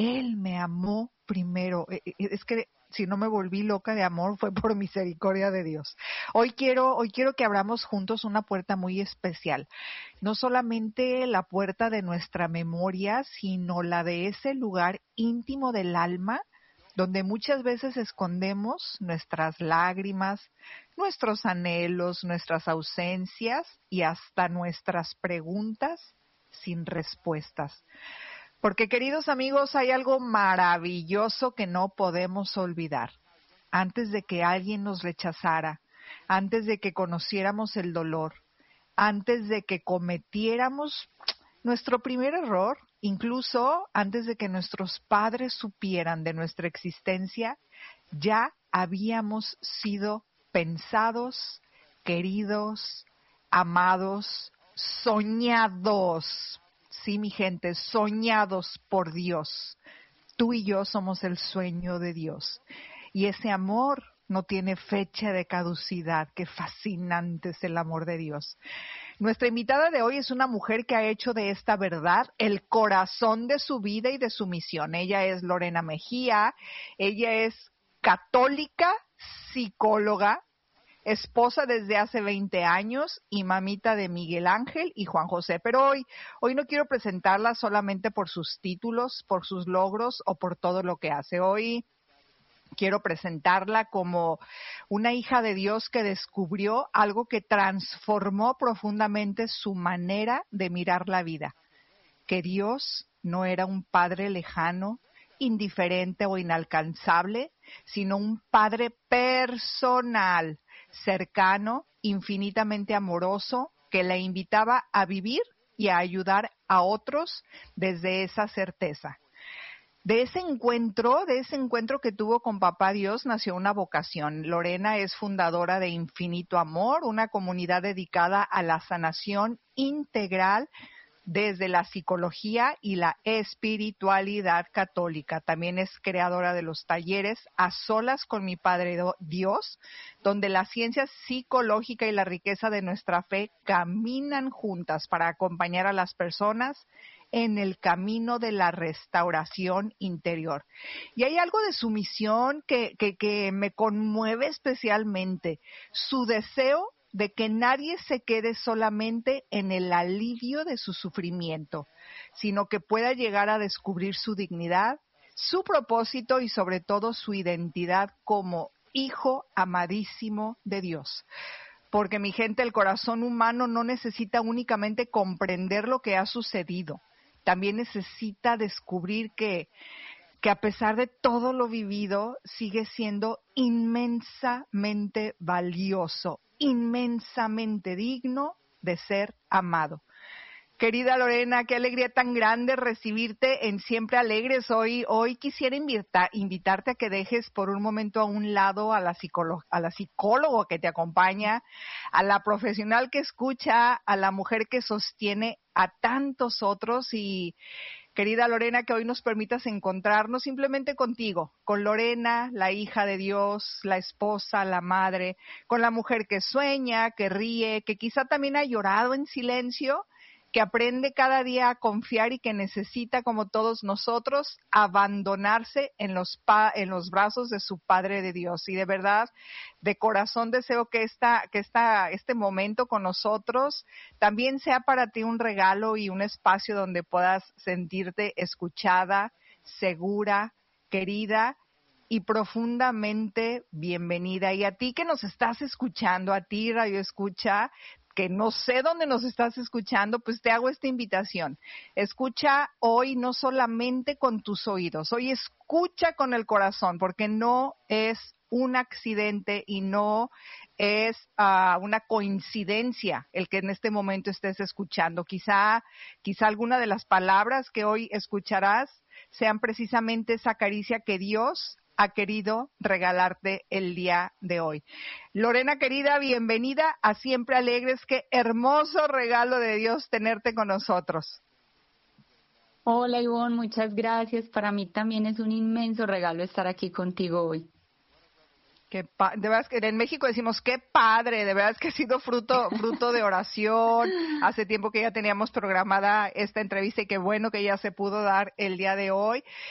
Él me amó primero. Es que si no me volví loca de amor fue por misericordia de Dios. Hoy quiero que abramos juntos una puerta muy especial. No solamente la puerta de nuestra memoria, sino la de ese lugar íntimo del alma donde muchas veces escondemos nuestras lágrimas, nuestros anhelos, nuestras ausencias y hasta nuestras preguntas sin respuestas. Porque, queridos amigos, hay algo maravilloso que no podemos olvidar. Antes de que alguien nos rechazara, antes de que conociéramos el dolor, antes de que cometiéramos nuestro primer error, incluso antes de que nuestros padres supieran de nuestra existencia, ya habíamos sido pensados, queridos, amados, soñados. Sí, mi gente, soñados por Dios. Tú y yo somos el sueño de Dios. Y ese amor no tiene fecha de caducidad. Qué fascinante es el amor de Dios. Nuestra invitada de hoy es una mujer que ha hecho de esta verdad el corazón de su vida y de su misión. Ella es Lorena Mejía. Ella es católica, psicóloga, esposa desde hace 20 años y mamita de Miguel Ángel y Juan José. Pero hoy no quiero presentarla solamente por sus títulos, por sus logros o por todo lo que hace. Hoy quiero presentarla como una hija de Dios que descubrió algo que transformó profundamente su manera de mirar la vida. Que Dios no era un padre lejano, indiferente o inalcanzable, sino un padre personal, cercano, infinitamente amoroso, que la invitaba a vivir y a ayudar a otros desde esa certeza. De ese encuentro que tuvo con Papá Dios, nació una vocación. Lorena es fundadora de Infinito Amor, una comunidad dedicada a la sanación integral desde la psicología y la espiritualidad católica. También es creadora de los talleres A Solas con mi Padre Dios, donde la ciencia psicológica y la riqueza de nuestra fe caminan juntas para acompañar a las personas en el camino de la restauración interior. Y hay algo de su misión que me conmueve especialmente, su deseo de que nadie se quede solamente en el alivio de su sufrimiento, sino que pueda llegar a descubrir su dignidad, su propósito y sobre todo su identidad como hijo amadísimo de Dios. Porque, mi gente, el corazón humano no necesita únicamente comprender lo que ha sucedido, también necesita descubrir que a pesar de todo lo vivido, sigue siendo inmensamente valioso, inmensamente digno de ser amado. Querida Lorena, qué alegría tan grande recibirte en Siempre Alegres. Hoy quisiera invitarte a que dejes por un momento a un lado a la psicóloga que te acompaña, a la profesional que escucha, a la mujer que sostiene a tantos otros y, querida Lorena, que hoy nos permitas encontrarnos simplemente contigo, con Lorena, la hija de Dios, la esposa, la madre, con la mujer que sueña, que ríe, que quizá también ha llorado en silencio, que aprende cada día a confiar y que necesita, como todos nosotros, abandonarse en los brazos de su Padre de Dios. Y de verdad, de corazón deseo que este momento con nosotros también sea para ti un regalo y un espacio donde puedas sentirte escuchada, segura, querida y profundamente bienvenida. Y a ti que nos estás escuchando, a ti Radio Escucha, que no sé dónde nos estás escuchando, pues te hago esta invitación. Escucha hoy no solamente con tus oídos, hoy escucha con el corazón, porque no es un accidente y no es una coincidencia el que en este momento estés escuchando. Quizá alguna de las palabras que hoy escucharás sean precisamente esa caricia que Dios ha querido regalarte el día de hoy. Lorena, querida, bienvenida a Siempre Alegres. Qué hermoso regalo de Dios tenerte con nosotros. Hola, Ivonne, muchas gracias. Para mí también es un inmenso regalo estar aquí contigo hoy. De verdad es que en México decimos qué padre, de verdad es que ha sido fruto de oración. Hace tiempo que ya teníamos programada esta entrevista y qué bueno que ya se pudo dar el día de hoy.